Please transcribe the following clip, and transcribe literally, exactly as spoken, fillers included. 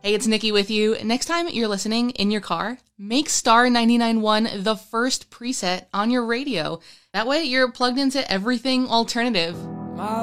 Hey, it's Nikki with you. Next time you're listening in your car, make Star ninety-nine point one the first preset on your radio. That way you're plugged into everything alternative.